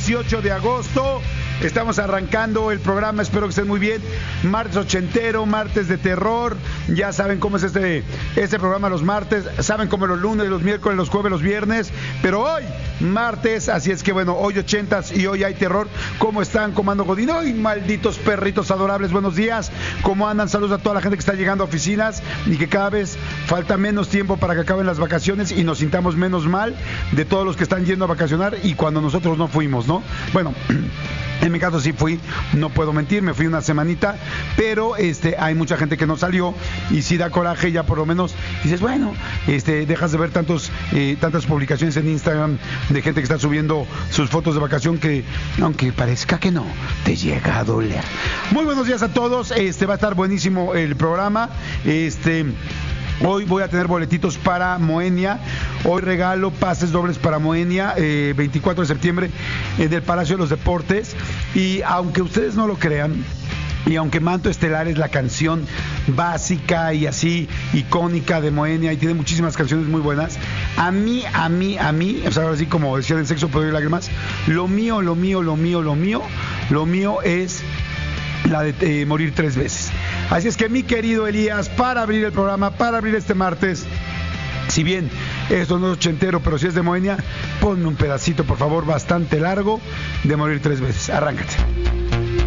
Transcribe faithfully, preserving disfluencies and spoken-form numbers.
dieciocho de agosto. Estamos arrancando el programa, espero que estén muy bien. Martes ochentero, martes de terror. Ya saben cómo es este, este programa los martes. Saben cómo los lunes, los miércoles, los jueves, los viernes. Pero hoy, martes, así es que bueno, hoy ochentas y hoy hay terror. ¿Cómo están, Comando Godín? ¡Ay, malditos perritos adorables! Buenos días. ¿Cómo andan? Saludos a toda la gente que está llegando a oficinas y que cada vez falta menos tiempo para que acaben las vacaciones y nos sintamos menos mal de todos los que están yendo a vacacionar y cuando nosotros no fuimos, ¿no? Bueno... En mi caso sí fui, no puedo mentir, me fui una semanita, pero este hay mucha gente que no salió y sí da coraje, ya por lo menos dices, bueno, este dejas de ver tantos eh, tantas publicaciones en Instagram de gente que está subiendo sus fotos de vacación que, aunque parezca que no, te llega a doler. Muy buenos días a todos, este va a estar buenísimo el programa, este... Hoy voy a tener boletitos para Moenia. Hoy regalo pases dobles para Moenia, eh, veinticuatro de septiembre, en el Palacio de los Deportes. Y aunque ustedes no lo crean, y aunque Manto Estelar es la canción básica y así icónica de Moenia y tiene muchísimas canciones muy buenas, a mí, a mí, a mí, o sea, ahora sí como decían en Sexo, Poder y Lágrimas, lo mío, lo mío, lo mío, lo mío, lo mío es la de eh, morir tres veces. Así es que mi querido Elías, para abrir el programa, para abrir este martes, si bien esto no es ochentero, pero si es de Moenia, ponme un pedacito, por favor, bastante largo, de morir tres veces. Arráncate.